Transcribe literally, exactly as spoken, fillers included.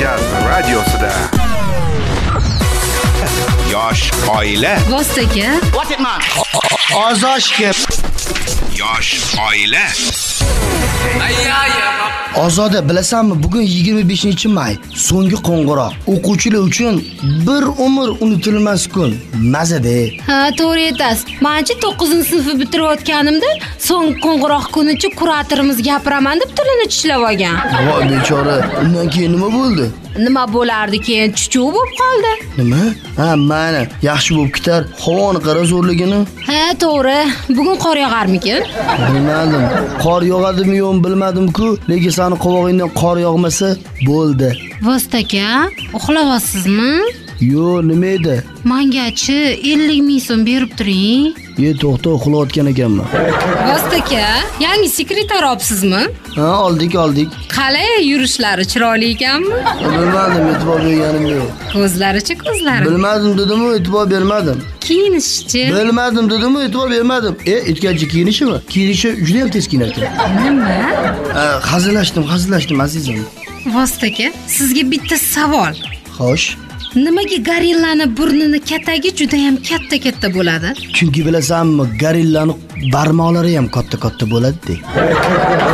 Jazz radiosida. Yosh oila. Vostoka. What it man? Ozoshga. Yosh oila. Ozoda, bilasanmi, bugun yigirma beshinchi may, so'nggi qo'ng'iroq. O'quvchilar uchun bir umr unutilmas kun. Mazada. Ha, to'g'ri aytasiz. Menchi to'qqizinchi sinfni bitirayotganimda so'ng qo'ng'iroq kunichi kuratorimiz gapiraman deb tilini tishlab olgan. Voy bechora, undan keyin nima bo'ldi? Nima bo'lardi keyin? Chuchuv bo'lib qoldi. Nima? Ha, mana, yaxshi bo'lib ketar. Havoni qara zo'rligini. Ha, to'g'ri. Bugun qor yog'armikin? Bilmadim. Qor yog'adimi yo'q bilmadim-ku, lekin sani qovog'ingdan qor yog'masa bo'ldi. Vostoka, uxlayapsizmi? Yo, nima edi? Mangachi ellik ming so'm berib turing. Ye, to'xta, uxlayotgan ekanman. Vostoka, yangi sekretar olibsizmi? Ha, oldik, oldik. Qalay, yurishlari chiroyli ekanmi? Bilmadim, e'tibor berganim yo'q. Ko'zlari-chi, ko'zlari. Bilmadim dedim-ku, e'tibor bermadim. Kiyinishi-chi? Bilmadim dedim-ku, e'tibor bermadim. E, aytgancha kiyinishimi? Kiyinishi juda ham tez kiyinar ekan. Nima? Hazillashdim, hazillashdim azizim. Vostoka, sizga bitta savol. Xo'sh. Nimaga gorillani burnini katagi juda ham katta-katta bo'ladi? Chunki bilasanmi, gorillani barmoqlari ham katta-katta bo'ladi-de.